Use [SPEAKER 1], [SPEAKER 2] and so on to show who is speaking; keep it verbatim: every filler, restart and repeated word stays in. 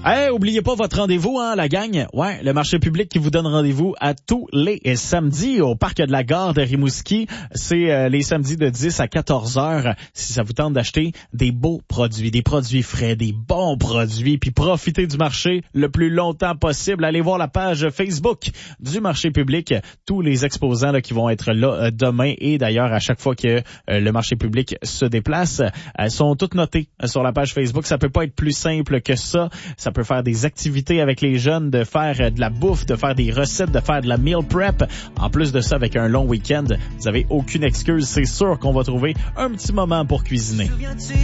[SPEAKER 1] Hey, oubliez pas votre rendez-vous, hein, la gang. Ouais, le marché public qui vous donne rendez-vous à tous les samedis au parc de la gare de Rimouski. C'est euh, les samedis de dix à quatorze heures. Si ça vous tente d'acheter des beaux produits, des produits frais, des bons produits, puis profiter du marché le plus longtemps possible, allez voir la page Facebook du marché public. Tous les exposants là, qui vont être là euh, demain et d'ailleurs à chaque fois que euh, le marché public se déplace, elles sont toutes notées euh, sur la page Facebook. Ça peut pas être plus simple que ça. Ça peut faire des activités avec les jeunes, de faire euh, de la bouffe, de faire des recettes, de faire de la meal prep. En plus de ça, avec un long week-end, vous avez aucune excuse. C'est sûr qu'on va trouver un petit moment pour cuisiner.